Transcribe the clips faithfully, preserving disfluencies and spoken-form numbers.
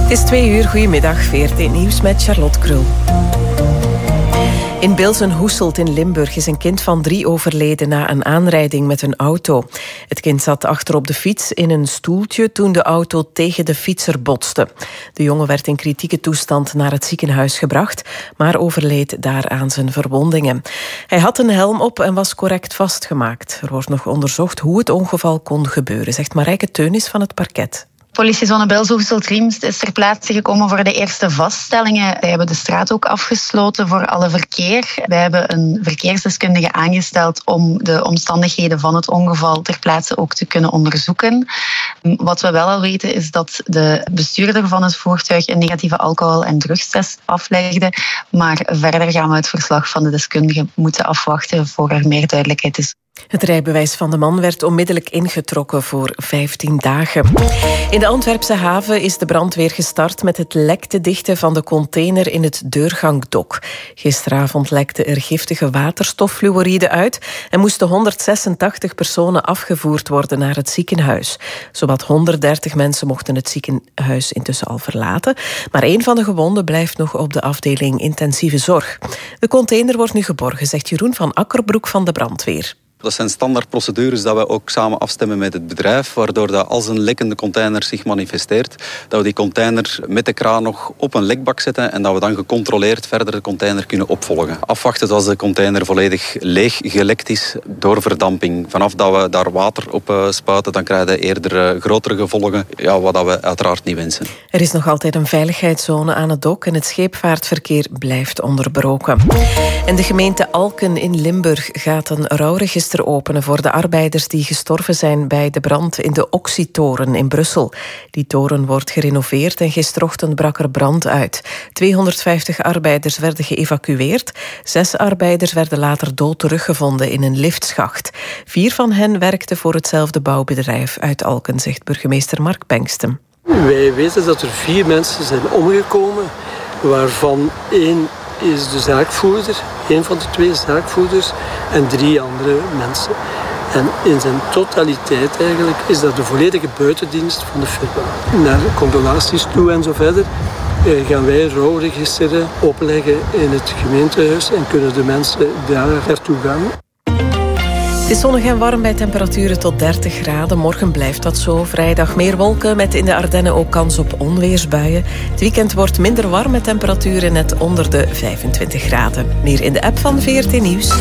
Het is twee uur, goedemiddag, V R T Nieuws met Charlotte Krul. In Bilsen-Hoeselt in Limburg is een kind van drie overleden na een aanrijding met een auto. Het kind zat achter op de fiets in een stoeltje toen de auto tegen de fietser botste. De jongen werd in kritieke toestand naar het ziekenhuis gebracht, maar overleed daar aan zijn verwondingen. Hij had een helm op en was correct vastgemaakt. Er wordt nog onderzocht hoe het ongeval kon gebeuren, zegt Marijke Teunis van het parket. Politiezone Bilsen-Hoeselt-Riemst is ter plaatse gekomen voor de eerste vaststellingen. Wij hebben de straat ook afgesloten voor alle verkeer. Wij hebben een verkeersdeskundige aangesteld om de omstandigheden van het ongeval ter plaatse ook te kunnen onderzoeken. Wat we wel al weten is dat de bestuurder van het voertuig een negatieve alcohol- en drugstest aflegde. Maar verder gaan we het verslag van de deskundige moeten afwachten voor er meer duidelijkheid is. Het rijbewijs van de man werd onmiddellijk ingetrokken voor vijftien dagen. In de Antwerpse haven is de brandweer gestart met het lek te dichten van de container in het deurgangdok. Gisteravond lekte er giftige waterstoffluoride uit en moesten honderdzesentachtig personen afgevoerd worden naar het ziekenhuis. Zowat honderddertig mensen mochten het ziekenhuis intussen al verlaten, maar één van de gewonden blijft nog op de afdeling intensieve zorg. De container wordt nu geborgen, zegt Jeroen van Akkerbroek van de brandweer. Dat zijn standaardprocedures dat we ook samen afstemmen met het bedrijf, waardoor dat als een lekkende container zich manifesteert, dat we die container met de kraan nog op een lekbak zetten en dat we dan gecontroleerd verder de container kunnen opvolgen. Afwachten tot de container volledig leeg gelekt is door verdamping. Vanaf dat we daar water op spuiten, dan krijg je eerder grotere gevolgen, ja, wat we uiteraard niet wensen. Er is nog altijd een veiligheidszone aan het dok en het scheepvaartverkeer blijft onderbroken. En de gemeente Alken in Limburg gaat een rouwregister openen voor de arbeiders die gestorven zijn bij de brand in de Oxy-toren in Brussel. Die toren wordt gerenoveerd en gisterochtend brak er brand uit. tweehonderdvijftig arbeiders werden geëvacueerd. Zes arbeiders werden later dood teruggevonden in een liftschacht. Vier van hen werkten voor hetzelfde bouwbedrijf uit Alken, zegt burgemeester Mark Bengsten. Wij weten dat er vier mensen zijn omgekomen, waarvan één is de zaakvoerder, een van de twee zaakvoerders en drie andere mensen. En in zijn totaliteit eigenlijk is dat de volledige buitendienst van de firma. Naar condolaties toe en zo verder eh, gaan wij rouwregisteren opleggen in het gemeentehuis en kunnen de mensen daar naartoe gaan. Het is zonnig en warm bij temperaturen tot dertig graden. Morgen blijft dat zo. Vrijdag meer wolken met in de Ardennen ook kans op onweersbuien. Het weekend wordt minder warm met temperaturen net onder de vijfentwintig graden. Meer in de app van V R T Nieuws.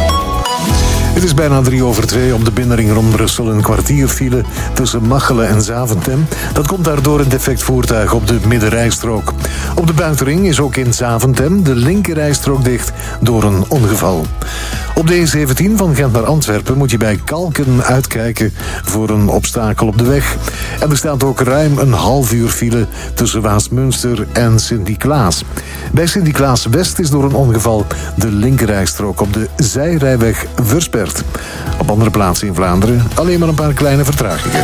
Het is bijna drie over twee op de binnenring rond Brussel. Een kwartier file tussen Machelen en Zaventem. Dat komt daardoor een defect voertuig op de middenrijstrook. Op de buitenring is ook in Zaventem de linkerrijstrook dicht door een ongeval. Op de E zeventien van Gent naar Antwerpen moet je bij Kalken uitkijken voor een obstakel op de weg. En er staat ook ruim een half uur file tussen Waasmunster en Sint-Niklaas. Bij Sint-Niklaas-West is door een ongeval de linkerrijstrook op de zijrijweg versperd. Op andere plaatsen in Vlaanderen alleen maar een paar kleine vertragingen.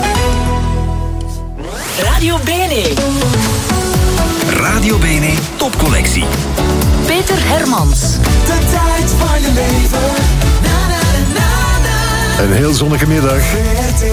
Radio Bene. Radio Bene topcollectie. Peter Hermans. De tijd van je leven. Na, na, na, na. Een heel zonnige middag.